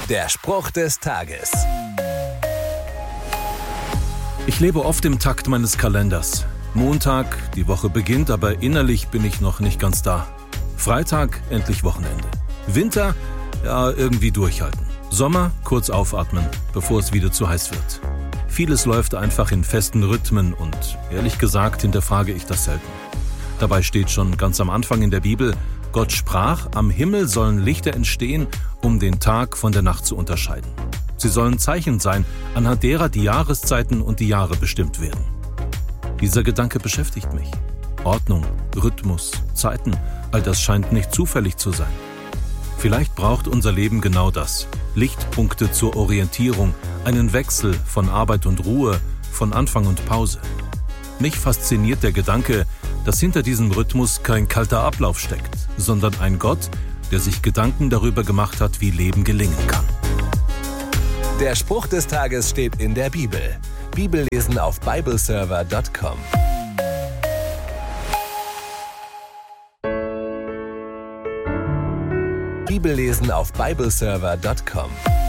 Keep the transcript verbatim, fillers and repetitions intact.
Der Spruch des Tages. Ich lebe oft im Takt meines Kalenders. Montag, die Woche beginnt, aber innerlich bin ich noch nicht ganz da. Freitag, endlich Wochenende. Winter, ja, irgendwie durchhalten. Sommer, kurz aufatmen, bevor es wieder zu heiß wird. Vieles läuft einfach in festen Rhythmen und ehrlich gesagt hinterfrage ich das selten. Dabei steht schon ganz am Anfang in der Bibel: Gott sprach, am Himmel sollen Lichter entstehen, um den Tag von der Nacht zu unterscheiden. Sie sollen Zeichen sein, anhand derer die Jahreszeiten und die Jahre bestimmt werden. Dieser Gedanke beschäftigt mich. Ordnung, Rhythmus, Zeiten, all das scheint nicht zufällig zu sein. Vielleicht braucht unser Leben genau das. Lichtpunkte zur Orientierung, einen Wechsel von Arbeit und Ruhe, von Anfang und Pause. Mich fasziniert der Gedanke, dass hinter diesem Rhythmus kein kalter Ablauf steckt, sondern ein Gott, der sich Gedanken darüber gemacht hat, wie Leben gelingen kann. Der Spruch des Tages steht in der Bibel. Bibellesen auf bibleserver punkt com. Bibellesen auf bibleserver punkt com.